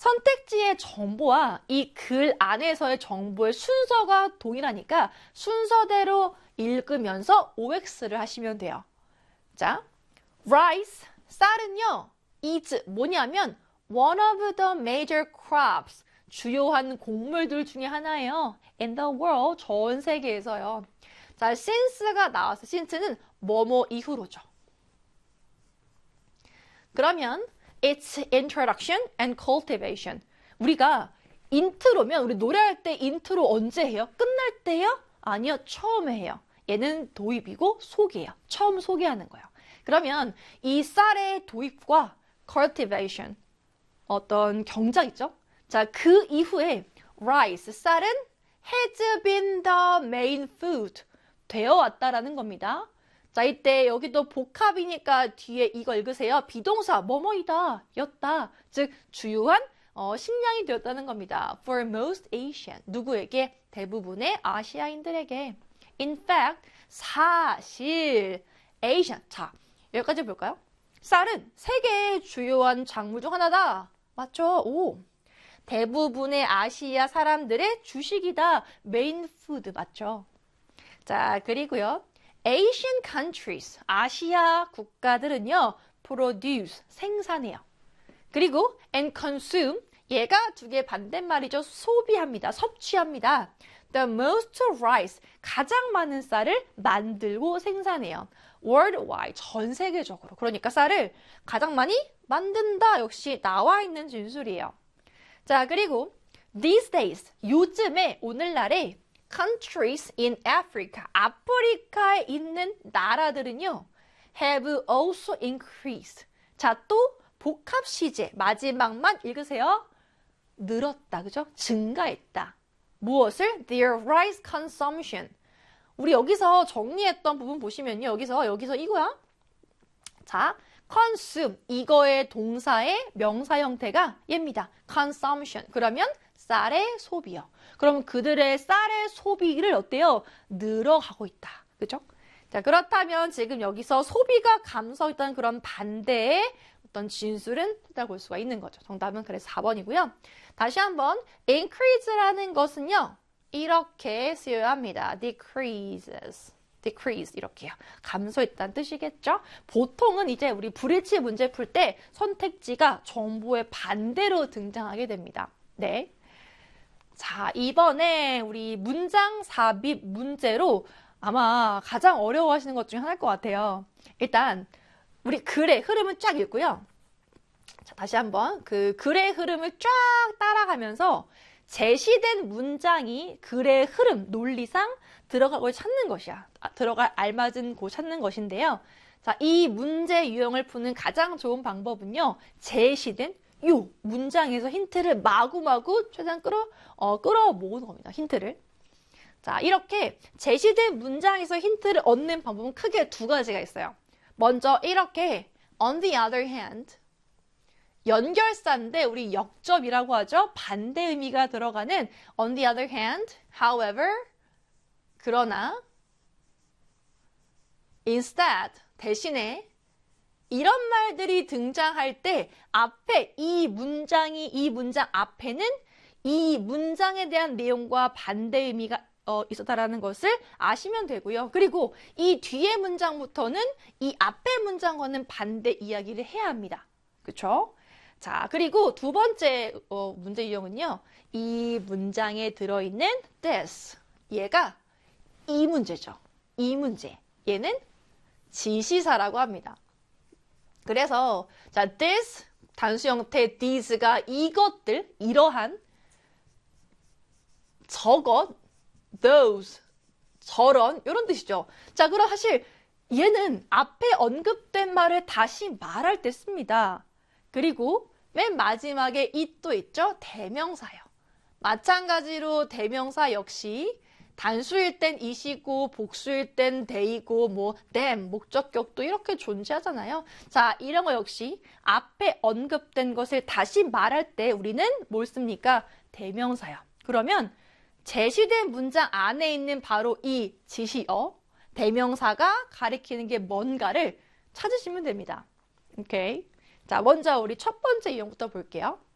선택지의 정보와 이 글 안에서의 정보의 순서가 동일하니까 순서대로 읽으면서 OX를 하시면 돼요. 자, rice, 쌀은요, is 뭐냐면 one of the major crops, 주요한 곡물들 중에 하나예요. In the world, 전 세계에서요. 자, since가 나와서 since는 뭐뭐 이후로죠. 그러면 its introduction and cultivation. 우리가 인트로면 우리 노래할 때 인트로 언제 해요? 끝날 때요? 아니요, 처음에 해요. 얘는 도입이고 소개예요. 처음 소개하는 거예요. 그러면 이 쌀의 도입과 cultivation, 어떤 경작 있죠? 자, 그 이후에 rice, 쌀은 has been the main food, 되어 왔다라는 겁니다. 자, 이때 여기도 복합이니까 뒤에 이거 읽으세요. 비동사 뭐뭐이다, 였다. 즉 주요한 식량이 되었다는 겁니다. For most Asian, 누구에게? 대부분의 아시아인들에게. In fact, 사실 Asian. 자, 여기까지 볼까요? 쌀은 세계의 주요한 작물 중 하나다. 맞죠? 오. 대부분의 아시아 사람들의 주식이다. 메인 푸드 맞죠? 자, 그리고요. Asian countries, 아시아 국가들은요, produce, 생산해요. 그리고 and consume, 얘가 두 개 반대말이죠. 소비합니다. 섭취합니다. The most rice, 가장 많은 쌀을 만들고 생산해요. worldwide, 전 세계적으로. 그러니까 쌀을 가장 많이 만든다. 역시 나와 있는 진술이에요. 자, 그리고 these days, 요즘에 오늘날에 countries in Africa, 아프리카에 있는 나라들은요, have also increased. 자, 또 복합 시제 마지막만 읽으세요. 늘었다, 그죠? 증가했다. 무엇을? Their rice consumption. 우리 여기서 정리했던 부분 보시면요, 여기서 이거야. 자, consume, 이거의 동사의 명사 형태가 얘입니다. consumption. 그러면 쌀의 소비요. 그럼 그들의 쌀의 소비를 어때요? 늘어가고 있다. 그죠? 자, 그렇다면 지금 여기서 소비가 감소했다는 그런 반대의 어떤 진술은 볼 수가 있는 거죠. 정답은 그래서 4번이고요. 다시 한번 increase라는 것은요, 이렇게 쓰여야 합니다. decrease 이렇게요. 감소했다는 뜻이겠죠? 보통은 이제 우리 브릿지 문제 풀 때 선택지가 정보의 반대로 등장하게 됩니다. 네. 자, 이번에 우리 문장 삽입 문제로 아마 가장 어려워하시는 것 중에 하나일 것 같아요. 일단 우리 글의 흐름을 쫙 읽고요. 자, 다시 한번 그 글의 흐름을 쫙 따라가면서 제시된 문장이 글의 흐름, 논리상 들어갈 걸 찾는 것이야. 들어갈 알맞은 곳 찾는 것인데요. 자, 이 문제 유형을 푸는 가장 좋은 방법은요, 제시된 요 문장에서 힌트를 마구마구 최대한 끌어 모으는 겁니다. 힌트를. 자, 이렇게 제시된 문장에서 힌트를 얻는 방법은 크게 두 가지가 있어요. 먼저 이렇게 on the other hand, 연결사인데 우리 역접이라고 하죠. 반대 의미가 들어가는 on the other hand, however, 그러나, instead, 대신에 이런 말들이 등장할 때 앞에 이 문장 앞에는 이 문장에 대한 내용과 반대 의미가 있었다라는 것을 아시면 되고요. 그리고 이 뒤에 문장부터는 이 앞에 문장과는 반대 이야기를 해야 합니다. 그렇죠? 자, 그리고 두 번째 문제 유형은요. 이 문장에 들어있는 this, 얘가 이 문제죠. 이 문제. 얘는 지시사라고 합니다. 그래서 자, this 단수 형태 these가 이것들, 이러한, 저것, those, 저런 이런 뜻이죠. 자, 그럼 사실 얘는 앞에 언급된 말을 다시 말할 때 씁니다. 그리고 맨 마지막에 it도 있죠. 대명사요. 마찬가지로 대명사 역시 단수일 땐 it이고 복수일 땐 they이고 뭐 them, 목적격도 이렇게 존재하잖아요. 자, 이런 거 역시 앞에 언급된 것을 다시 말할 때 우리는 뭘 씁니까? 대명사요. 그러면 제시된 문장 안에 있는 바로 이 지시어, 대명사가 가리키는 게 뭔가를 찾으시면 됩니다. 오케이. 자, 먼저 우리 첫 번째 유형부터 볼게요.